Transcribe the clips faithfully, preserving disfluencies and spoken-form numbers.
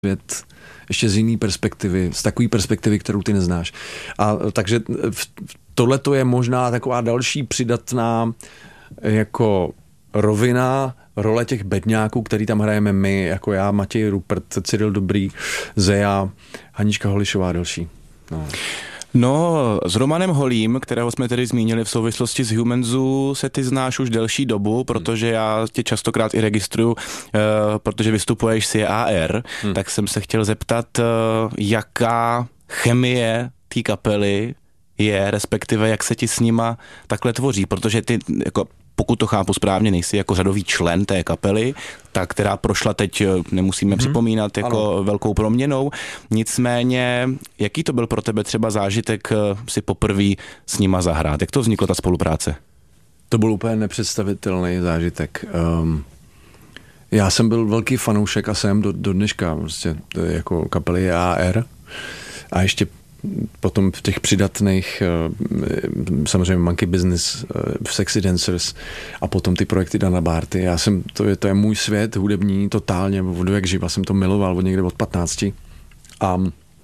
svět ještě z jiný perspektivy, z takové perspektivy, kterou ty neznáš. A takže tohle to je možná taková další přidatná jako rovina role těch bedňáků, který tam hrajeme my, jako já, Matěj Rupert, Cyril Dobrý, Zeja, Hanička Holišová a další. No. No, s Romanem Holým, kterého jsme tedy zmínili v souvislosti s Human Zoo, se ty znáš už delší dobu, protože já tě častokrát i registruju, eh, protože vystupuješ C A R, hmm. tak jsem se chtěl zeptat, eh, jaká chemie té kapely je, respektive jak se ti s nima takhle tvoří, protože ty jako pokud to chápu správně, nejsi jako řadový člen té kapely, ta, která prošla teď, nemusíme hmm. připomínat, jako ano. velkou proměnou. Nicméně, jaký to byl pro tebe třeba zážitek si poprvé s nima zahrát? Jak to vzniklo, ta spolupráce? To byl úplně nepředstavitelný zážitek. Um, já jsem byl velký fanoušek a jsem do, do dneška prostě jako kapely A R a ještě potom v těch přidatných, samozřejmě Monkey Business, Sexy Dancers a potom ty projekty Dana Barty. Já jsem, to je, to je můj svět hudební, totálně, od jak živa jsem to miloval, od někde od patnácti. A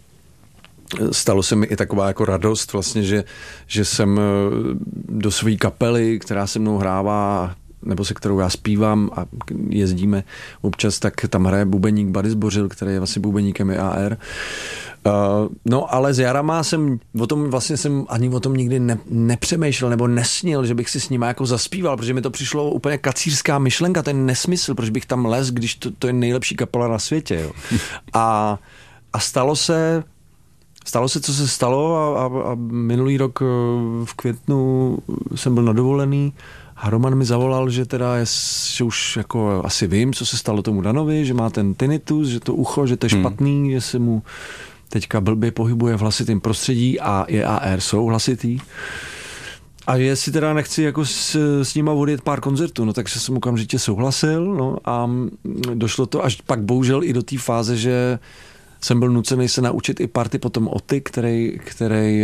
stalo se mi i taková jako radost vlastně, že, že jsem do své kapely, která se mnou hrává, nebo se kterou já zpívám a jezdíme občas, tak tam hraje bubeník Boris Bořil, který je vlastně bubeníkem A R. Uh, no ale s Jarama jsem o tom vlastně jsem ani o tom nikdy ne, nepřemýšlel nebo nesnil, že bych si s nima jako zaspíval, protože mi to přišlo úplně kacířská myšlenka, ten nesmysl, proč bych tam les, když to, to je nejlepší kapela na světě. Jo. A, a stalo se stalo se, co se stalo a, a, a minulý rok v květnu jsem byl nadovolený a Roman mi zavolal, že teda je, že už jako asi vím, co se stalo tomu Danovi, že má ten tinnitus, že to ucho, že to je špatný, hmm. že se mu teďka blbě pohybuje v hlasitém prostředí a je A R jsou hlasitý. A jestli teda nechci jako s, s nima odjet pár koncertů, no takže jsem okamžitě souhlasil, no a došlo to až pak bohužel i do té fáze, že jsem byl nucený se naučit i party potom Oty, který, který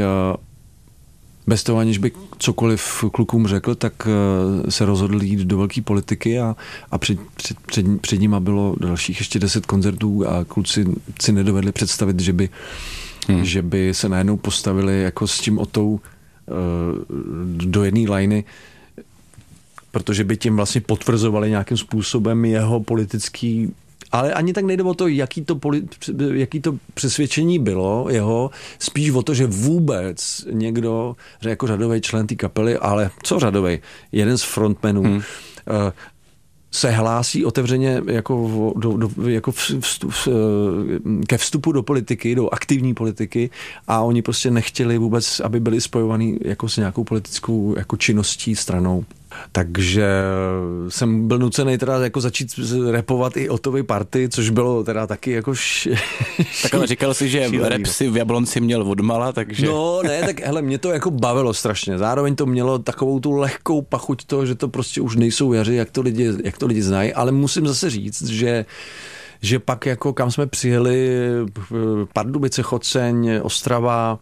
bez toho, aniž by cokoliv klukům řekl, tak se rozhodl jít do velké politiky a, a před, před, před, před nima bylo dalších ještě deset koncertů a kluci si nedovedli představit, že by, hmm. že by se najednou postavili jako s tím Otou do jedné lajny, protože by tím vlastně potvrzovali nějakým způsobem jeho politický. Ale ani tak nejde o to, jaký to, jaký to přesvědčení bylo jeho, spíš o to, že vůbec někdo, že jako řadový člen té kapely, ale co řadový, jeden z frontmenů, hmm. se hlásí otevřeně jako, do, do, jako vstup, ke vstupu do politiky, do aktivní politiky a oni prostě nechtěli vůbec, aby byli spojovaní jako s nějakou politickou jako činností, stranou. Takže jsem byl nucený teda jako začít rapovat i Otovy party, což bylo teda taky jako š... Tak ale říkal jsi, že šílený. Rap si v Jablonci měl odmala, takže... No ne, tak hele, mě to jako bavilo strašně. Zároveň to mělo takovou tu lehkou pachuť toho, že to prostě už nejsou jaři, jak to lidi, jak to lidi znají, ale musím zase říct, že že pak jako kam jsme přijeli, Pardubice, Choceň, Ostrava,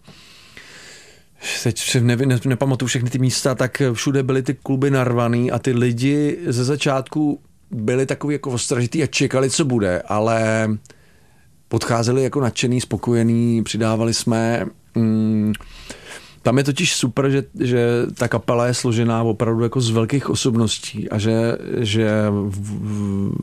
teď ne, ne, nepamatuju všechny ty místa, tak všude byly ty kluby narvaný a ty lidi ze začátku byli takový jako ostražitý a čekali, co bude, ale podcházeli jako nadšený, spokojený, přidávali jsme. Mm, tam je totiž super, že, že ta kapela je složená opravdu jako z velkých osobností a že, že v,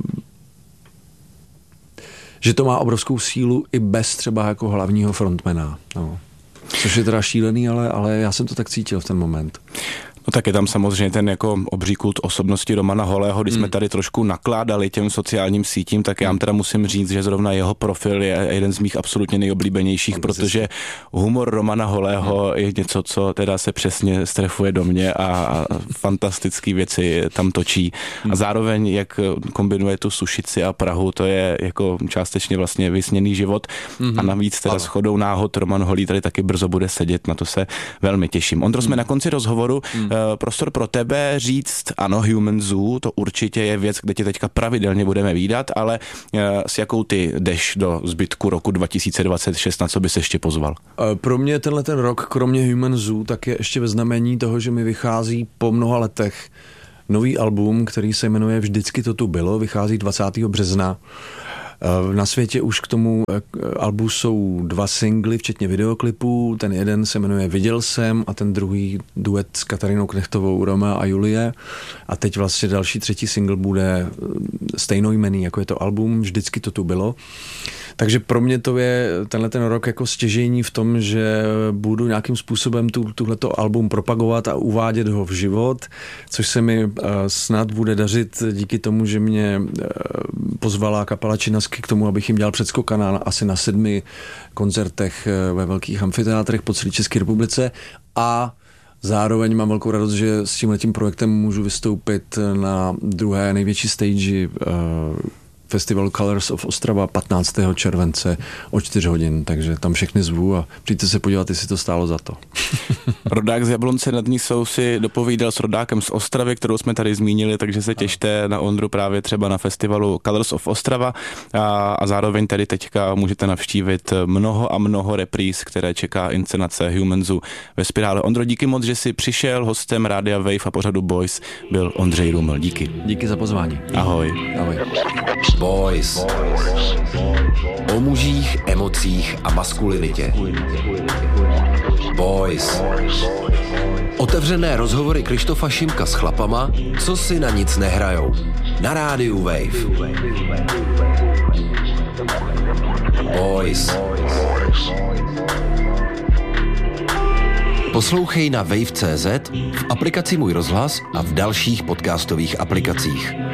že to má obrovskou sílu i bez třeba jako hlavního frontmana. No. Což je teda šílený, ale, ale já jsem to tak cítil v ten moment. No tak je tam samozřejmě ten jako obří kult osobnosti Romana Holého, když hmm. jsme tady trošku nakládali těm sociálním sítím, tak já teda musím říct, že zrovna jeho profil je jeden z mých absolutně nejoblíbenějších, hmm. protože humor Romana Holého hmm. je něco, co teda se přesně strefuje do mě a, a fantastické věci tam točí. Hmm. A zároveň, jak kombinuje tu Sušici a Prahu, to je jako částečně vlastně vysněný život hmm. a navíc teda shodou náhod Roman Holý tady taky brzo bude sedět, na to se velmi těším. Ondro, jsme hmm. na konci rozhovoru. Hmm. Prostor pro tebe říct, ano, Human Zoo, to určitě je věc, kde tě teďka pravidelně budeme vídat, ale s jakou ty jdeš do zbytku roku dva tisíce dvacet šest, na co bys ještě pozval? Pro mě tenhle ten rok, kromě Human Zoo, tak je ještě ve znamení toho, že mi vychází po mnoha letech nový album, který se jmenuje Vždycky to tu bylo, vychází dvacátého března. Na světě už k tomu albu jsou dva singly, včetně videoklipů. Ten jeden se jmenuje Viděl jsem a ten druhý duet s Katarínou Knechtovou, Roma a Julie. A teď vlastně další třetí single bude stejnojmenný, jako je to album, vždycky to tu bylo. Takže pro mě to je tenhle ten rok jako stěžejní v tom, že budu nějakým způsobem tu, tuhleto album propagovat a uvádět ho v život, což se mi uh, snad bude dařit díky tomu, že mě uh, pozvala kapela Činasky k tomu, abych jim dělal předskoka na, asi na sedmi koncertech uh, ve velkých amfiteátrech po celé České republice a zároveň mám velkou radost, že s tímhletím projektem můžu vystoupit na druhé největší stage uh, festivalu Colors of Ostrava patnáctého července o čtyři hodin, takže tam všechny zvu a přijďte se podívat, jestli to stálo za to. Rodák z Jablonce nad Nisou si dopovídal s rodákem z Ostravy, kterou jsme tady zmínili, takže se těšte na Ondru právě třeba na festivalu Colors of Ostrava a, a zároveň tady teďka můžete navštívit mnoho a mnoho repríz, které čeká inscenace Humanzu ve Spirále. Ondro, díky moc, že jsi přišel, hostem Rádia Wave a pořadu Boys byl Ondřej Ruml. Díky. Díky za pozvání. Ahoj. Ahoj. Boys. O mužích, emocích a maskulinitě. Boys. Otevřené rozhovory Krištofa Šimka s chlapama, co si na nic nehrajou. Na rádiu Wave. Boys. Poslouchej na wave tečka cé zet, v aplikaci Můj rozhlas a v dalších podcastových aplikacích.